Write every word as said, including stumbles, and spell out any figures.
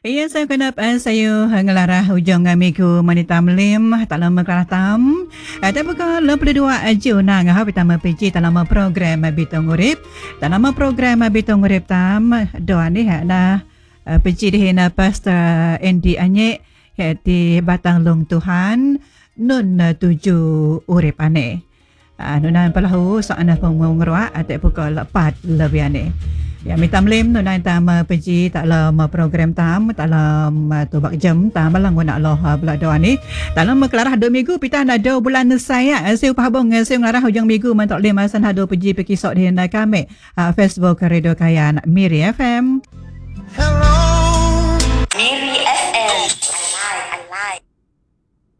Iya, saya kenap uh, saya ngelarah hujung minggu manita melim tak lama keratam. Ada buka dua puluh dua Jun nang ha pertama P J dalam program Bitong Urip. Dalam program Bitong Urip tam doa ni ha na P J di hina Pastor Andy Anye di Batang Long Tuhan nun tujuh urip ane. Ah nunan palahu soana pengurua atek pukul empat lebih ane. Ya minta melim nu nai tam peji tak lama program tam tak lama tu bak jam tam balang guna Allah bela doa ni tak lama kelarah dua minggu pita nak do bulan saya saya pahabong saya ngarah hujung minggu man tak lima san hado peji pekisok di kami Facebook Radio Kayan Miri F M. Hello